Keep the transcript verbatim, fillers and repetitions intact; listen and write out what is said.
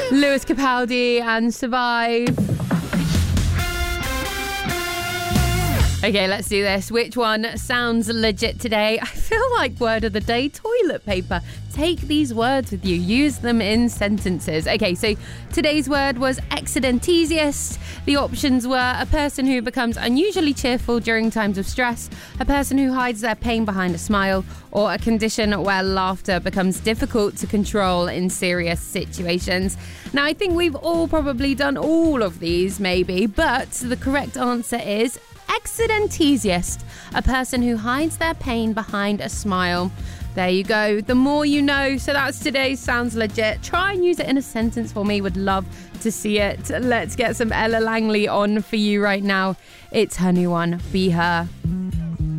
Lewis Capaldi and Survive. Okay, let's do this. Which one sounds legit today? I feel like word of the day, toilet paper. Take these words with you. Use them in sentences. Okay, so today's word was excedentesiest. The options were a person who becomes unusually cheerful during times of stress, a person who hides their pain behind a smile, or a condition where laughter becomes difficult to control in serious situations. Now, I think we've all probably done all of these, maybe, but the correct answer is excedentesiest, a person who hides their pain behind a smile. There you go. The more you know. So that's today's Sounds Legit. Try and use it in a sentence for me. Would love to see it. Let's get some Ella Langley on for you right now. It's her new one, Be Her.